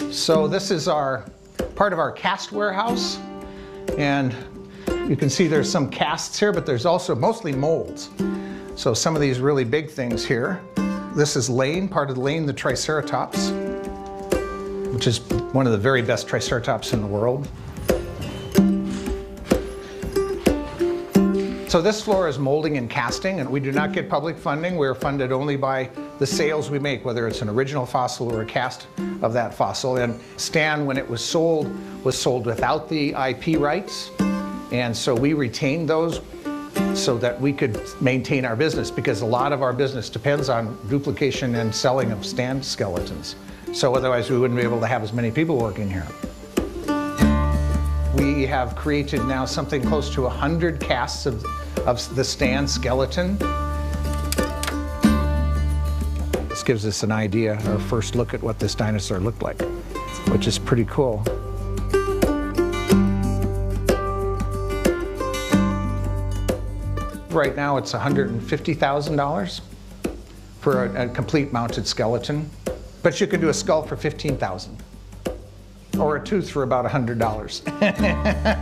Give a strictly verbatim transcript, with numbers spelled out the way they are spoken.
So this is our part of our cast warehouse, and you can see there's some casts here, but there's also mostly molds. So some of these really big things here. This is Lane, part of Lane the Triceratops, which is one of the very best Triceratops in the world. So this floor is molding and casting, and we do not get public funding. We're funded only by the sales we make, whether it's an original fossil or a cast of that fossil. And Stan, when it was sold, was sold without the I P rights. And so we retained those so that we could maintain our business, because a lot of our business depends on duplication and selling of Stan skeletons. So otherwise we wouldn't be able to have as many people working here. We have created now something close to one hundred casts of, of the Stan skeleton. This gives us an idea, our first look at what this dinosaur looked like, which is pretty cool. Right now it's one hundred fifty thousand dollars for a, a complete mounted skeleton, but you can do a skull for fifteen thousand dollars or a tooth for about one hundred dollars.